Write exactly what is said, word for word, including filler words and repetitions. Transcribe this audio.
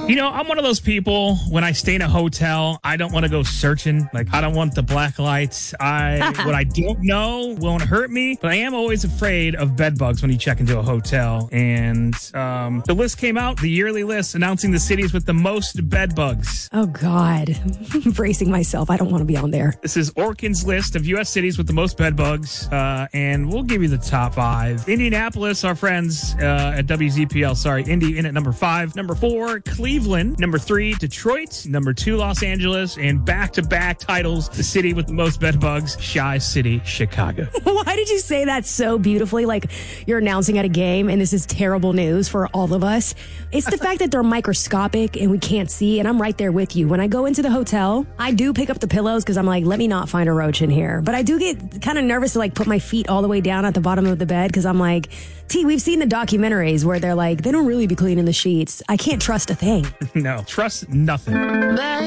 You know, I'm one of those people, when I stay in a hotel, I don't want to go searching. Like, I don't want the black lights. I What I don't know won't hurt me, but I am always afraid of bed bugs when you check into a hotel. And um, the list came out, the yearly list announcing the cities with the most bed bugs. Oh, God. I'm bracing myself. I don't want to be on there. This is Orkin's list of U S cities with the most bed bugs, uh, and we'll give you the top five. Indianapolis, our friends uh, at W Z P L, sorry, Indy in at number five. Number four, Cleveland. Number three, Detroit. Number two, Los Angeles. And back-to-back titles, the city with the most bed bugs, Shy City, Chicago. Why did you say that so beautifully? Like you're announcing at a game, and this is terrible news for all of us. It's the fact that they're microscopic and we can't see, and I'm right there with you. When I go into the hotel, I do pick up the pillows because I'm like, let me not find a roach in here. But I do get kind of nervous to like put my feet all the way down at the bottom of the bed because I'm like, T, we've seen the documentaries where they're like, they don't really be cleaning the sheets. I can't trust a thing. No, trust nothing.